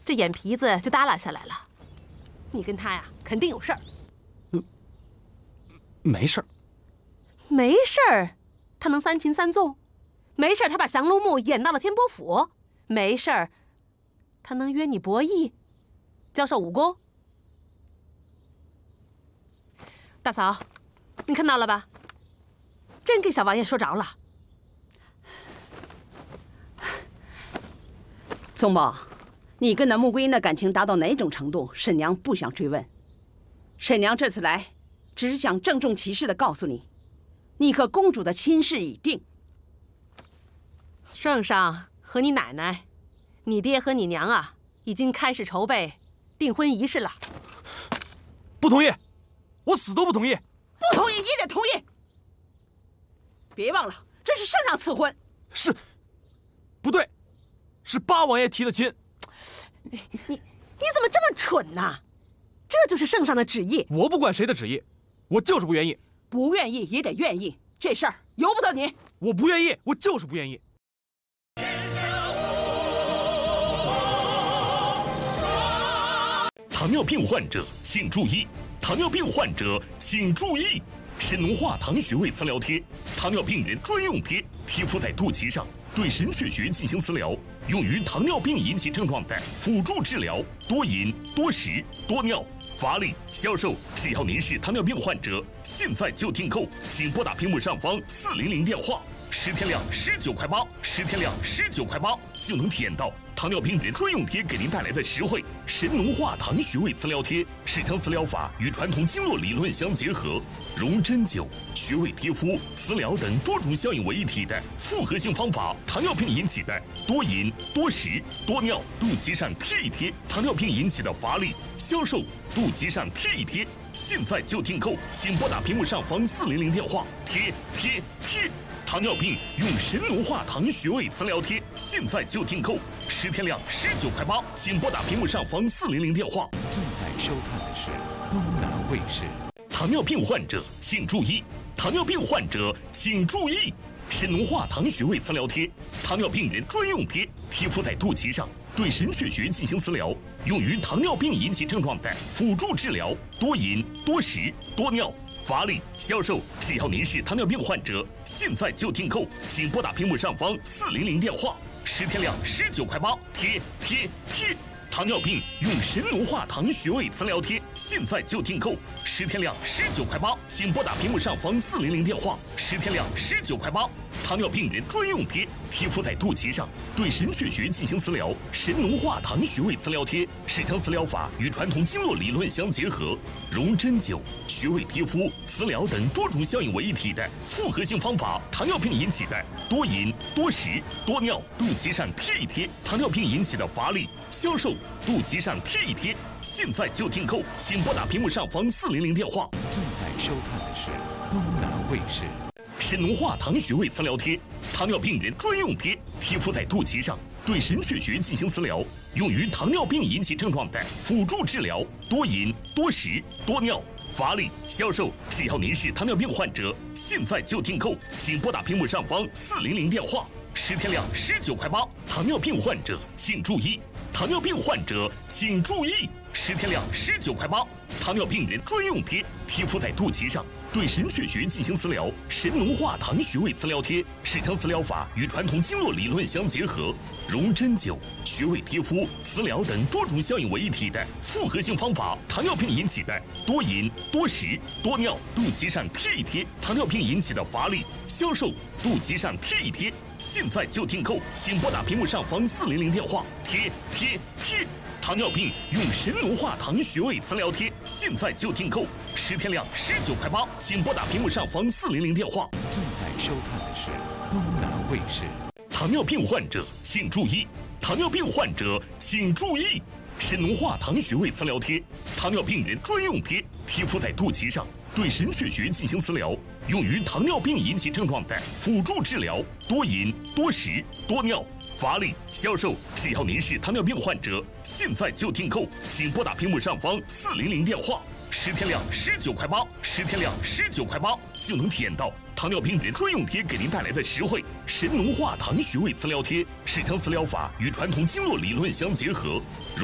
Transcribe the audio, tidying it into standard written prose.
这眼皮子就耷拉下来了。你跟他呀，肯定有事儿。 没事儿。 没事儿，他能三擒三纵；没事儿，他把降龙木演到了天波府；没事儿，他能约你博弈，教授武功。大嫂，你看到了吧？真给小王爷说着了。 宗茂，你跟那穆桂英的感情达到哪种程度，沈娘不想追问。沈娘这次来，只是想郑重其事地告诉你，你和公主的亲事已定。 圣上和你奶奶、你爹和你娘啊，已经开始筹备订婚仪式了。 不同意，我死都不同意。 不同意也得同意。别忘了，这是圣上赐婚。 是，不对，是八王爷提的亲。 你怎么这么蠢呢？这就是圣上的旨意。 我不管谁的旨意，我就是不愿意。 不愿意也得愿意，这事儿由不得你。 我不愿意，我就是不愿意。 糖尿病患者请注意！糖尿病患者请注意！神农化糖穴位磁疗贴，糖尿病人专用贴，贴敷在肚脐上，对神阙穴进行磁疗，用于糖尿病引起症状的辅助治疗。多饮、多食、多尿、乏力、消瘦。只要您是糖尿病患者，现在就订购，请拨打屏幕上方400电话，10天量19块8，10天量19块8，就能体验到糖尿病人专用贴给您带来的实惠。神农化糖穴位磁疗贴是将磁疗法与传统经络理论相结合，融针灸、穴位贴敷、磁疗等多种效应为一体的复合性方法。糖尿病引起的多饮、多食、多尿，肚脐上贴一贴；糖尿病引起的乏力、消瘦，肚脐上贴一贴。现在就订购，请拨打屏幕上方400电话，贴。糖尿病用神农化糖穴位磁疗贴，现在就订购，10天量19块8，请拨打屏幕上方400电话。 正在收看的是东南卫视。 糖尿病患者请注意！糖尿病患者请注意！神农化糖穴位磁疗贴，糖尿病人专用贴，贴敷在肚脐上，对神阙穴进行磁疗，用于糖尿病引起症状的辅助治疗。多饮、多食、多尿、乏力、消瘦。只要您是糖尿病患者，现在就订购，请拨打屏幕上方400电话，10天量19块8，贴。糖尿病用神农化糖穴位磁疗贴，现在就订购，10天量19块8，请拨打屏幕上方400电话，10天量19块8。糖尿病人专用贴，贴敷在肚脐上，对神阙穴进行磁疗。神农化糖穴位磁疗贴是将磁疗法与传统经络理论相结合，融针灸、穴位贴敷、磁疗等多种效应为一体的复合性方法。糖尿病引起的多饮、多食、多尿，肚脐上贴一贴；糖尿病引起的乏力、消瘦，肚脐上贴一贴。现在就订购，请拨打屏幕上方400电话。 正在收看的是东南卫视。 神农化糖穴位磁疗贴，糖尿病人专用贴，贴敷在肚脐上，对神阙穴进行磁疗，用于糖尿病引起症状的辅助治疗。多饮、多食、多尿、乏力、消瘦。只要您是糖尿病患者，现在就订购，请拨打屏幕上方400电话，10天量19块8。糖尿病患者请注意！糖尿病患者请注意！10天量19块8，糖尿病人专用贴，贴敷在肚脐上，对神阙穴进行磁疗。神农化糖穴位磁疗贴是将磁疗法与传统经络理论相结合，融针灸、穴位贴敷、磁疗等多种效应为一体的复合性方法。糖尿病引起的多饮、多食、多尿，肚脐上贴一贴；糖尿病引起的乏力、消瘦，肚脐上贴一贴。现在就订购，请拨打屏幕上方400电话，贴。糖尿病用神农化糖穴位磁疗贴，现在就订购，10天量19块8，请拨打屏幕上方400电话。 正在收看的是东南卫视。 糖尿病患者请注意！糖尿病患者请注意！神农化糖穴位磁疗贴，糖尿病人专用贴，贴敷在肚脐上，对神阙穴进行磁疗，用于糖尿病引起症状的辅助治疗。多饮、多食、多尿、乏力、消瘦。只要您是糖尿病患者，现在就订购，请拨打屏幕上方400电话，10天量19块8，10天量19块8，就能体验到糖尿病人专用贴给您带来的实惠。神农化糖穴位磁疗贴是将磁疗法与传统经络理论相结合。